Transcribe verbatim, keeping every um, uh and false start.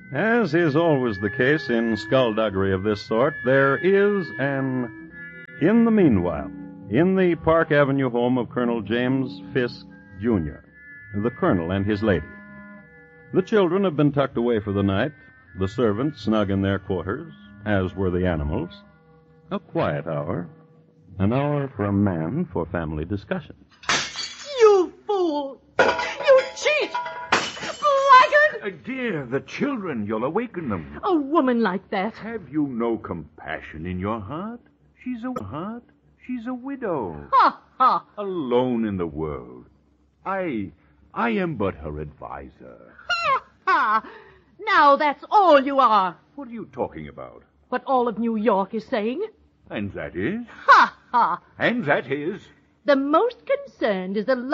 As is always the case in skullduggery of this sort, there is an in the meanwhile in the Park Avenue home of Colonel James Fisk, Junior, the colonel and his lady. The children have been tucked away for the night, the servants snug in their quarters, as were the animals. A quiet hour, an hour for a man for family discussion. You fool! You cheat! Blackguard! Uh, dear, the children, you'll awaken them. A woman like that. Have you no compassion in your heart? She's a heart. She's a widow. Ha, ha. Alone in the world. I, I am but her advisor. Ha, ha. Now that's all you are. What are you talking about? What all of New York is saying. And that is? Ha, ha. And that is? The most concerned is the